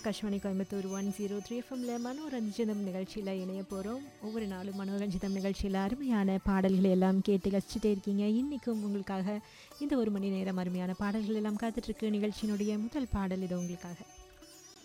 ஆகாஷ்வாணி கோயம்புத்தூர் 103 எஃப்எம்ல மனோரஞ்சிதம் நிகழ்ச்சியில் இணைய போகிறோம். ஒவ்வொரு நாளும் மனோரஞ்சிதம் நிகழ்ச்சியில் அருமையான பாடல்களை எல்லாம் கேட்டு ரசிச்சுட்டே இருக்கீங்க. இன்றைக்கும் உங்களுக்காக இந்த ஒரு மணி நேரம் அருமையான பாடல்கள் எல்லாம் காத்துட்ருக்கு. நிகழ்ச்சியினுடைய முதல் பாடல் இது உங்களுக்காக.